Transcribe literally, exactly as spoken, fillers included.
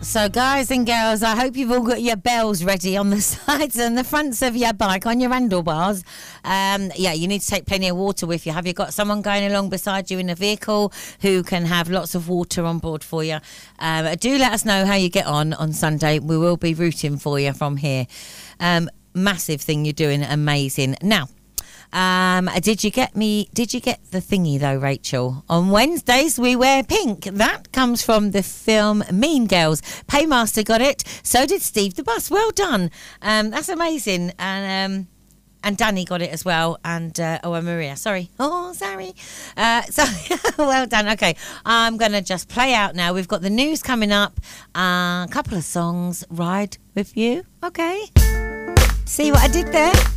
So, guys and girls, I hope you've all got your bells ready on the sides and the fronts of your bike, on your handlebars. Um, yeah, you need to take plenty of water with you. Have you got someone going along beside you in a vehicle who can have lots of water on board for you? Um, do let us know how you get on on Sunday. We will be rooting for you from here. Um, massive thing you're doing, amazing. Now, Um, did you get me? Did you get the thingy though, Rachel? On Wednesdays we wear pink. That comes from the film Mean Girls. Paymaster got it. So did Steve the Bus. Well done. Um, that's amazing. And um, and Danny got it as well. And uh, oh, and Maria. Sorry. Oh, sorry. Uh, so well done. Okay, I'm gonna just play out now. We've got the news coming up. Uh, a couple of songs. Ride with you. Okay. See what I did there?